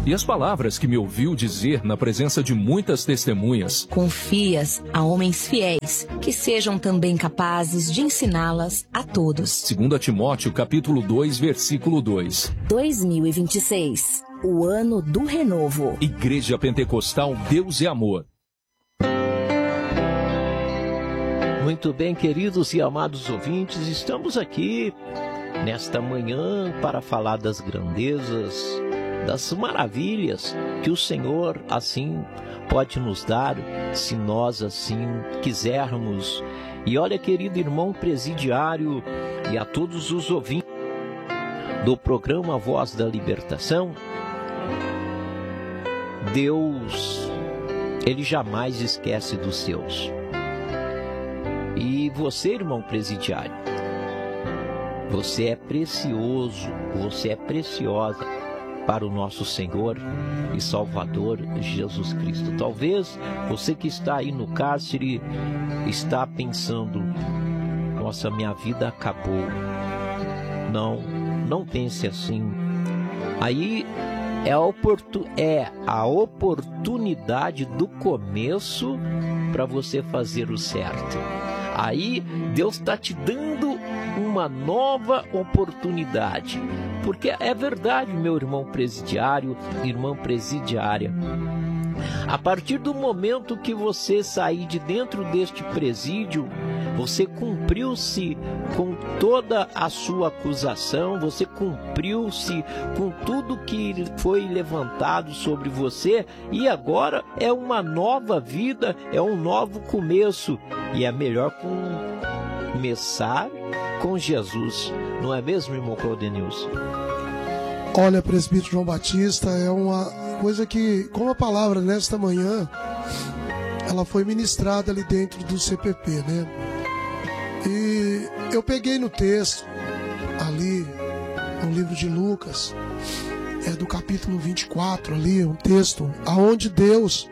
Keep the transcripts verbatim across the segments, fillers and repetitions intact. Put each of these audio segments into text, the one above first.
e as palavras que me ouviu dizer na presença de muitas testemunhas. Confias a homens fiéis, que sejam também capazes de ensiná-las a todos. Segundo Timóteo, capítulo dois, versículo dois. dois mil e vinte e seis, o ano do renovo. Igreja Pentecostal Deus é Amor. Muito bem, queridos e amados ouvintes, estamos aqui nesta manhã para falar das grandezas, das maravilhas que o Senhor assim pode nos dar, se nós assim quisermos. E olha, querido irmão presidiário e a todos os ouvintes do programa Voz da Libertação, Deus, Ele jamais esquece dos seus. E você, irmão presidiário, você é precioso, você é preciosa para o nosso Senhor e Salvador Jesus Cristo. Talvez você que está aí no cárcere está pensando, nossa, minha vida acabou. Não, não pense assim. Aí é a, oportun... é a oportunidade do começo para você fazer o certo. Aí Deus está te dando uma nova oportunidade. Porque é verdade, meu irmão presidiário, irmã presidiária. A partir do momento que você sair de dentro deste presídio, você cumpriu-se com toda a sua acusação, você cumpriu-se com tudo que foi levantado sobre você, e agora é uma nova vida, é um novo começo, e é melhor começar com Jesus, não é mesmo, irmão Claudenilson? Olha, presbítero João Batista, é uma coisa que, como a palavra nesta manhã, ela foi ministrada ali dentro do C P P, né? E eu peguei no texto, ali, no livro de Lucas, é do capítulo vinte e quatro, ali, um texto, aonde Deus,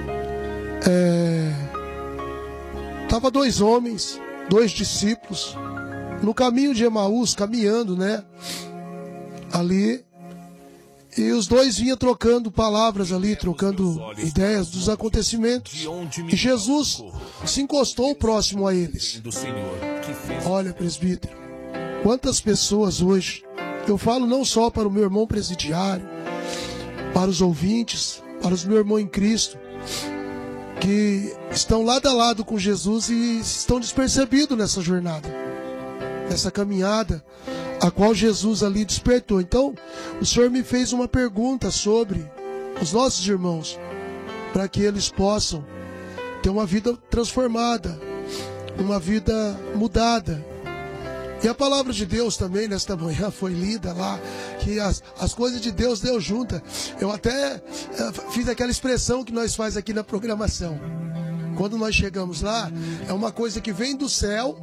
é, tava dois homens, dois discípulos, no caminho de Emaús, caminhando, né? Ali, e os dois vinham trocando palavras ali, trocando ideias dos acontecimentos. E Jesus se encostou próximo a eles. Olha, presbítero, quantas pessoas hoje, eu falo não só para o meu irmão presidiário, para os ouvintes, para os meus irmãos em Cristo, que estão lado a lado com Jesus e estão despercebidos nessa jornada, nessa caminhada, a qual Jesus ali despertou. Então, o Senhor me fez uma pergunta sobre os nossos irmãos, para que eles possam ter uma vida transformada, uma vida mudada. E a palavra de Deus também, nesta manhã, foi lida lá, que as, as coisas de Deus, Deus junta. Eu até uh, fiz aquela expressão que nós faz aqui na programação. Quando nós chegamos lá, é uma coisa que vem do céu,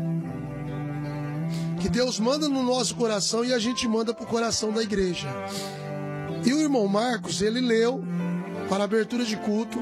que Deus manda no nosso coração e a gente manda para o coração da igreja. E o irmão Marcos, ele leu para a abertura de culto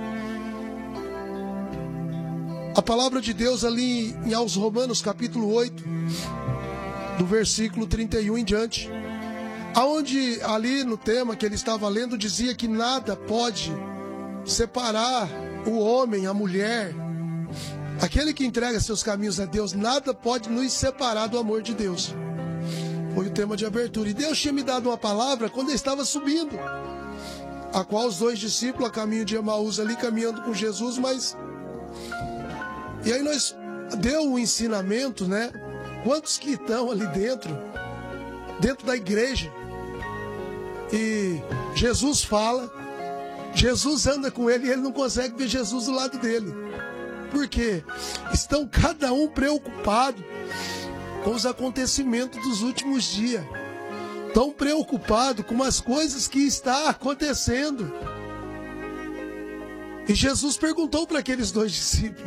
a palavra de Deus ali em aos Romanos capítulo oito, do versículo trinta e um em diante, aonde ali no tema que ele estava lendo dizia que nada pode separar o homem, a mulher, aquele que entrega seus caminhos a Deus, nada pode nos separar do amor de Deus. Foi o tema de abertura. E Deus tinha me dado uma palavra quando eu estava subindo, a qual os dois discípulos a caminho de Emaús ali, caminhando com Jesus, mas... E aí nós... Deu um ensinamento, né? Quantos que estão ali dentro, dentro da igreja, e Jesus fala, Jesus anda com ele e ele não consegue ver Jesus do lado dele. Por quê? Estão cada um preocupado com os acontecimentos dos últimos dias. Estão preocupados com as coisas que estão acontecendo. E Jesus perguntou para aqueles dois discípulos: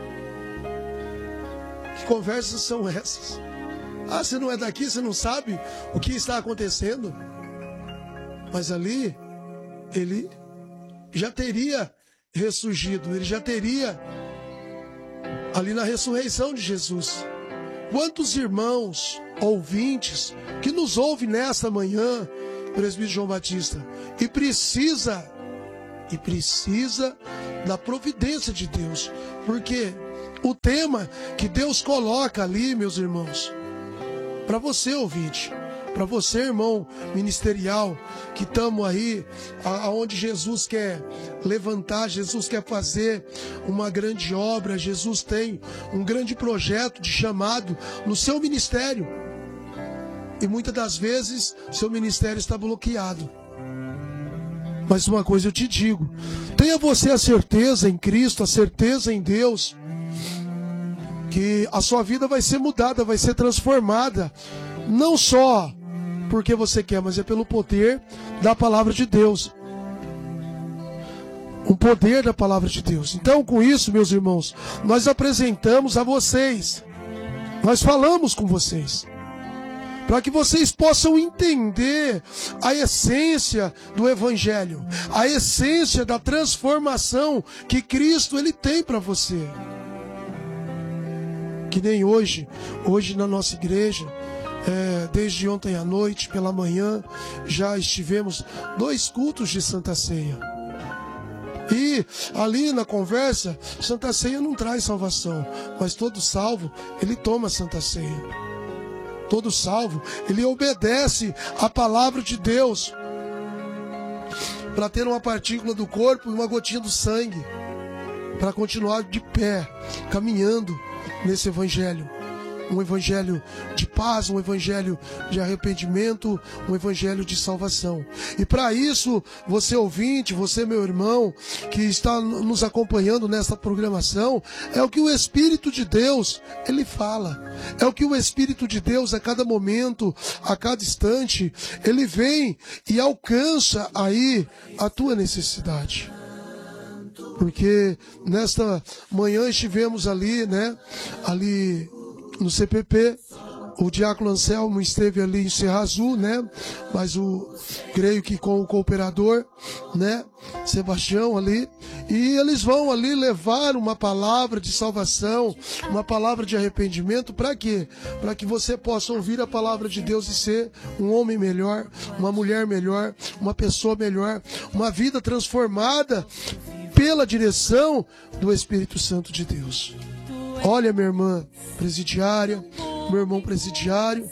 que conversas são essas? Ah, você não é daqui, você não sabe o que está acontecendo? Mas ali, ele já teria ressurgido, ele já teria... ali na ressurreição de Jesus. Quantos irmãos, ouvintes, que nos ouvem nesta manhã, presbítero João Batista. E precisa, e precisa da providência de Deus. Porque o tema que Deus coloca ali, meus irmãos, para você, ouvinte, para você, irmão ministerial, que estamos aí, aonde Jesus quer levantar, Jesus quer fazer uma grande obra, Jesus tem um grande projeto de chamado no seu ministério. E muitas das vezes, seu ministério está bloqueado. Mas uma coisa eu te digo, tenha você a certeza em Cristo, a certeza em Deus, que a sua vida vai ser mudada, vai ser transformada, não só porque você quer, mas é pelo poder da palavra de Deus. O poder da palavra de Deus. Então, com isso, meus irmãos, nós apresentamos a vocês, nós falamos com vocês, para que vocês possam entender a essência do Evangelho, a essência da transformação que Cristo ele tem para você. Que nem hoje, hoje na nossa igreja, é, desde ontem à noite, pela manhã, já estivemos dois cultos de Santa Ceia. E ali na conversa, Santa Ceia não traz salvação, mas todo salvo, ele toma Santa Ceia. Todo salvo, ele obedece à palavra de Deus para ter uma partícula do corpo e uma gotinha do sangue, para continuar de pé, caminhando nesse evangelho. Um evangelho de paz, um evangelho de arrependimento, um evangelho de salvação. E para isso, você ouvinte, você meu irmão, que está nos acompanhando nesta programação, é o que o Espírito de Deus, ele fala. É o que o Espírito de Deus, a cada momento, a cada instante, ele vem e alcança aí a tua necessidade. Porque nesta manhã estivemos ali, né, ali no C P P, o diácono Anselmo esteve ali em Serra Azul, né, mas o, creio que com o cooperador, né, Sebastião ali, e eles vão ali levar uma palavra de salvação, uma palavra de arrependimento, para quê? Para que você possa ouvir a palavra de Deus e ser um homem melhor, uma mulher melhor, uma pessoa melhor, uma vida transformada pela direção do Espírito Santo de Deus. Olha, minha irmã presidiária, meu irmão presidiário,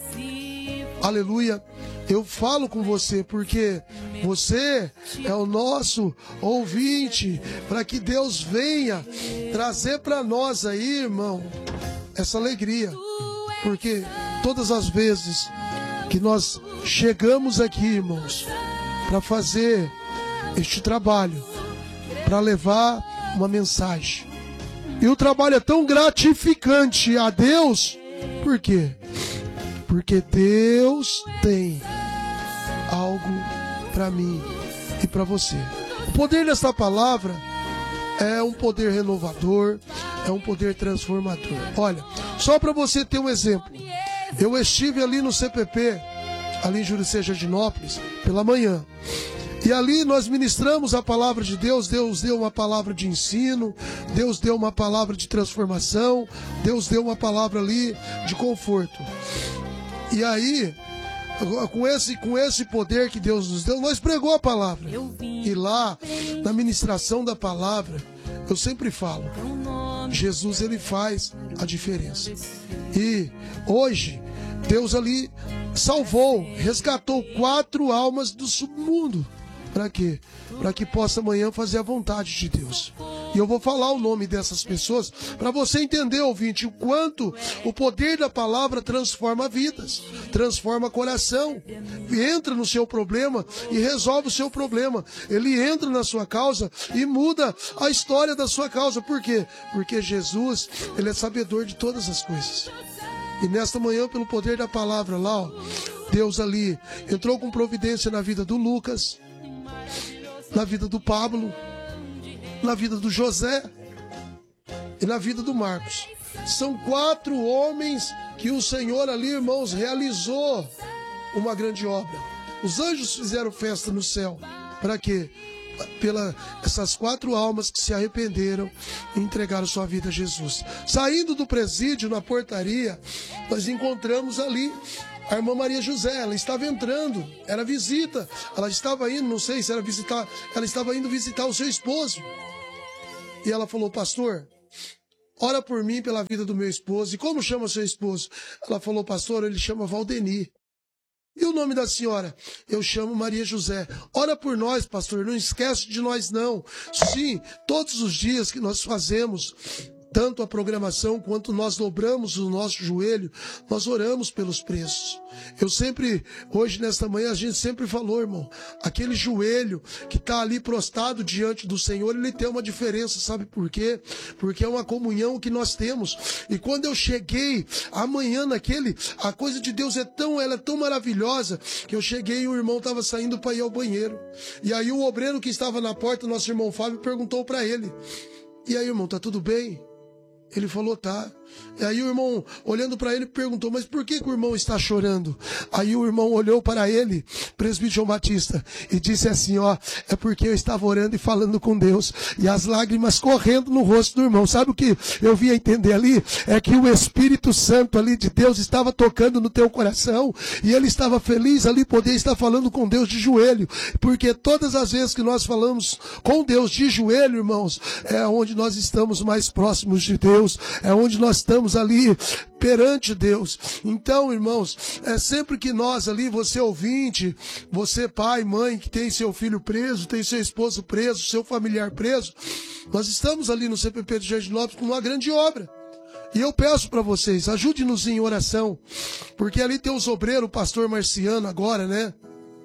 aleluia, eu falo com você porque você é o nosso ouvinte, para que Deus venha trazer para nós aí, irmão, essa alegria, porque todas as vezes que nós chegamos aqui, irmãos, para fazer este trabalho, para levar uma mensagem, e o trabalho é tão gratificante a Deus. Por quê? Porque Deus tem algo para mim e para você. O poder dessa palavra é um poder renovador, é um poder transformador. Olha, só para você ter um exemplo. Eu estive ali no C P P, ali em Juricê Jardinópolis, pela manhã. E ali nós ministramos a palavra de Deus, Deus deu uma palavra de ensino, Deus deu uma palavra de transformação, Deus deu uma palavra ali de conforto. E aí, com esse, com esse poder que Deus nos deu, nós pregou a palavra. E lá, na ministração da palavra, eu sempre falo, Jesus ele faz a diferença. E hoje, Deus ali salvou, resgatou quatro almas do submundo. Para quê? Para que possa amanhã fazer a vontade de Deus. E eu vou falar o nome dessas pessoas para você entender, ouvinte, o quanto o poder da palavra transforma vidas, transforma coração, entra no seu problema e resolve o seu problema. Ele entra na sua causa e muda a história da sua causa. Por quê? Porque Jesus, ele é sabedor de todas as coisas. E nesta manhã, pelo poder da palavra lá, ó, Deus ali entrou com providência na vida do Lucas, na vida do Pablo, na vida do José e na vida do Marcos. São quatro homens que o Senhor ali, irmãos, realizou uma grande obra. Os anjos fizeram festa no céu. Para quê? Pela essas quatro almas que se arrependeram e entregaram sua vida a Jesus. Saindo do presídio, na portaria, nós encontramos ali a irmã Maria José, ela estava entrando, era visita, ela estava indo, não sei se era visitar, ela estava indo visitar o seu esposo. E ela falou, pastor, ora por mim pela vida do meu esposo. E como chama seu esposo? Ela falou, pastor, ele chama Valdeni. E o nome da senhora? Eu chamo Maria José. Ora por nós, pastor, não esquece de nós não. Sim, todos os dias que nós fazemos tanto a programação quanto nós dobramos o nosso joelho, nós oramos pelos presos. Eu sempre, hoje nesta manhã, a gente sempre falou, irmão, aquele joelho que está ali prostrado diante do Senhor, ele tem uma diferença, sabe por quê? Porque é uma comunhão que nós temos. E quando eu cheguei amanhã naquele, a coisa de Deus é tão, ela é tão maravilhosa, que eu cheguei e o irmão estava saindo para ir ao banheiro. E aí o obreiro que estava na porta, nosso irmão Fábio, perguntou para ele, e aí, irmão, tá tudo bem? Ele falou, tá. E aí o irmão, olhando para ele, perguntou, mas por que, que o irmão está chorando? Aí o irmão olhou para ele, presbítero João Batista, e disse assim, ó, é porque eu estava orando e falando com Deus, e as lágrimas correndo no rosto do irmão. Sabe o que eu vim a entender ali? É que o Espírito Santo ali de Deus estava tocando no teu coração, e ele estava feliz ali poder estar falando com Deus de joelho, porque todas as vezes que nós falamos com Deus de joelho, irmãos, é onde nós estamos mais próximos de Deus, é onde nós estamos ali perante Deus. Então, irmãos, é sempre que nós ali, você ouvinte, você pai, mãe, que tem seu filho preso, tem seu esposo preso, seu familiar preso, nós estamos ali no C P P de Jardinópolis com uma grande obra. E eu peço para vocês, ajude-nos em oração, porque ali tem os obreiros, o pastor Marciano agora, né?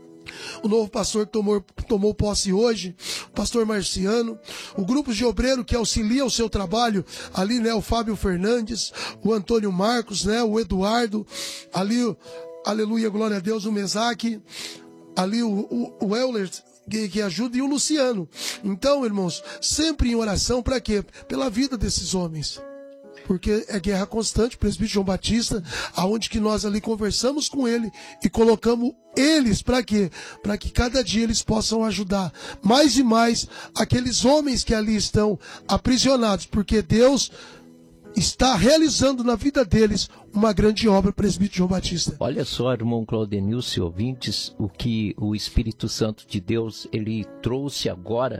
O novo pastor que tomou, tomou posse hoje, o pastor Marciano, o grupo de obreiro que auxilia o seu trabalho, ali, né, o Fábio Fernandes, o Antônio Marcos, né, o Eduardo, ali, o, aleluia, glória a Deus, o Mesaque, ali o, o, o Euler, que, que ajuda, e o Luciano. Então, irmãos, sempre em oração, para quê? Pela vida desses homens. Porque é guerra constante, presbítero João Batista, aonde que nós ali conversamos com ele e colocamos eles para quê? Para que cada dia eles possam ajudar mais e mais aqueles homens que ali estão aprisionados, porque Deus está realizando na vida deles uma grande obra, presbítero João Batista. Olha só, irmão Claudenilson, ouvintes, o que o Espírito Santo de Deus, ele trouxe agora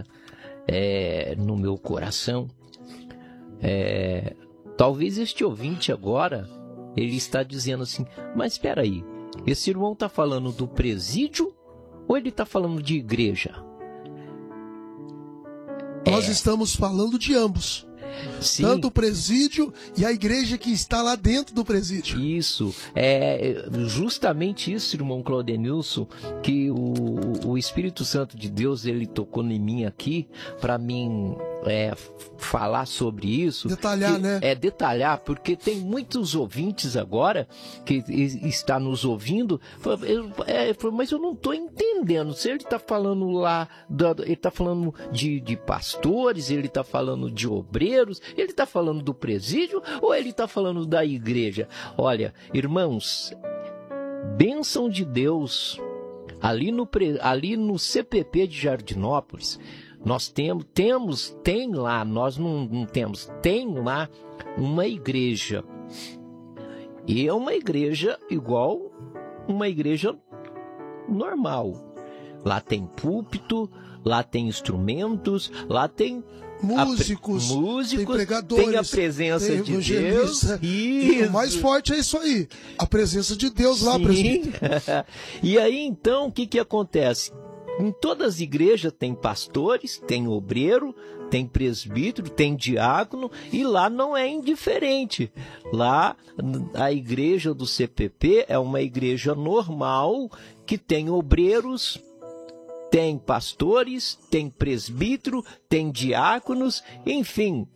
é, no meu coração. É... Talvez este ouvinte agora, ele está dizendo assim, mas espera aí, esse irmão está falando do presídio ou ele está falando de igreja? Nós é. estamos falando de ambos. Sim. Tanto o presídio e a igreja que está lá dentro do presídio. Isso, é justamente isso, irmão Claudenilson, que o, o Espírito Santo de Deus, ele tocou em mim aqui, para mim é, falar sobre isso. Detalhar, que, né? É, detalhar, porque tem muitos ouvintes agora que está nos ouvindo, é, mas eu não estou entendendo, se ele está falando lá, ele está falando de, de pastores, ele está falando de obreiros, ele está falando do presídio ou ele está falando da igreja? Olha, irmãos, bênção de Deus, ali no, ali no C P P de Jardinópolis, nós temos, temos tem lá, nós não, não temos, tem lá uma igreja. E é uma igreja igual uma igreja normal. Lá tem púlpito, lá tem instrumentos, lá tem músicos, a, músicos, tem pregadores, tem a presença tem de Deus. E o mais forte é isso aí, a presença de Deus. Sim. Lá, presbítero. E aí então, o que que acontece? Em todas as igrejas tem pastores, tem obreiro, tem presbítero, tem diácono, e lá não é indiferente. Lá, a igreja do C P P é uma igreja normal, que tem obreiros, tem pastores, tem presbítero, tem diáconos, enfim.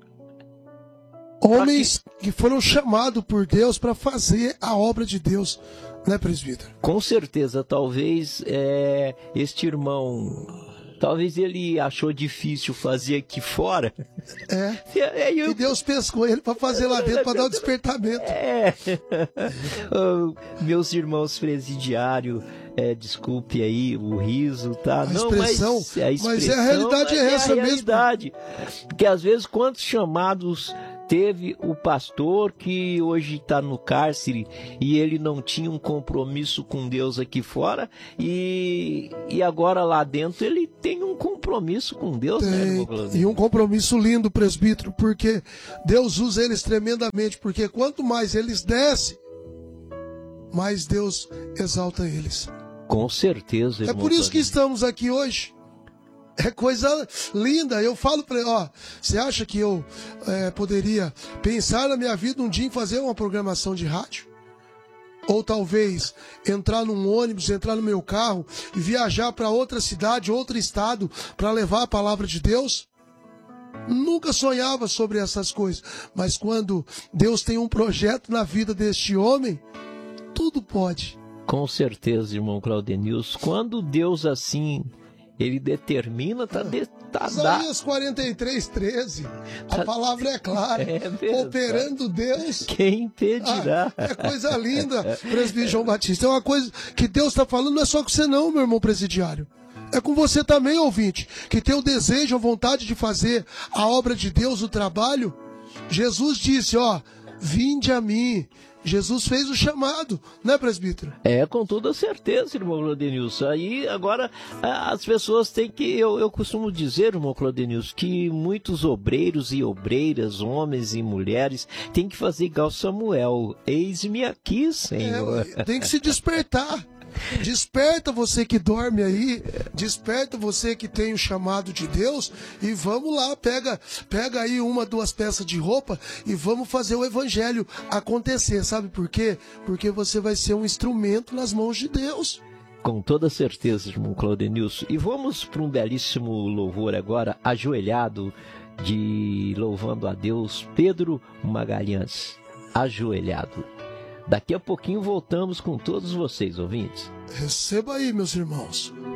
Homens que... que foram chamados por Deus para fazer a obra de Deus, né, presbítero? Com certeza, talvez é, este irmão, talvez ele achou difícil fazer aqui fora. É, é eu... e Deus pescou ele para fazer lá dentro, para dar o despertamento. É. Oh, meus irmãos presidiários, é, desculpe aí o riso, tá? A Não, expressão, mas, a expressão, mas é a realidade, é essa é a realidade. mesmo. Porque às vezes quantos chamados Teve o pastor que hoje está no cárcere e ele não tinha um compromisso com Deus aqui fora e, e agora lá dentro ele tem um compromisso com Deus, tem, né, irmão Claudinei? E um compromisso lindo, presbítero, porque Deus usa eles tremendamente, porque quanto mais eles descem, mais Deus exalta eles. Com certeza, irmão. É por isso Claudinei. que estamos aqui hoje. É coisa linda. Eu falo para ele, ó, você acha que eu é, poderia pensar na minha vida um dia em fazer uma programação de rádio? Ou talvez entrar num ônibus, entrar no meu carro e viajar para outra cidade, outro estado, para levar a palavra de Deus? Nunca sonhava sobre essas coisas. Mas quando Deus tem um projeto na vida deste homem, tudo pode. Com certeza, irmão Claudenilson. Quando Deus assim... Ele determina, tá, de, tá Isaías quarenta e três, treze. A palavra é clara. É operando Deus. Quem impedirá? Ah, é coisa linda, presbítero João Batista. É uma coisa que Deus está falando, não é só com você não, meu irmão presidiário. É com você também, ouvinte, que tem o desejo, a vontade de fazer a obra de Deus, o trabalho. Jesus disse, ó, vinde a mim. Jesus fez o chamado, né, presbítero? É, com toda certeza, irmão Claudenilson. Aí, agora, as pessoas têm que... Eu, eu costumo dizer, irmão Claudenilson, que muitos obreiros e obreiras, homens e mulheres, têm que fazer igual Samuel. Eis-me aqui, Senhor. É, tem que se despertar. Desperta você que dorme aí, desperta você que tem o chamado de Deus e vamos lá, pega, pega aí uma, duas peças de roupa e vamos fazer o evangelho acontecer, sabe por quê? Porque você vai ser um instrumento nas mãos de Deus. Com toda certeza, irmão Claudenilson. E vamos para um belíssimo louvor agora, ajoelhado, de louvando a Deus, Pedro Magalhães, ajoelhado. Daqui a pouquinho voltamos com todos vocês, ouvintes. Receba aí, meus irmãos.